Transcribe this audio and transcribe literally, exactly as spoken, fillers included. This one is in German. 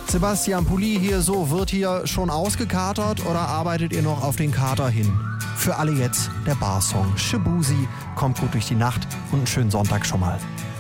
Sebastian Pulli hier, so, wird hier schon ausgekatert oder arbeitet ihr noch auf den Kater hin? Für alle jetzt der Bar-Song Shaboozey, kommt gut durch die Nacht und einen schönen Sonntag schon mal.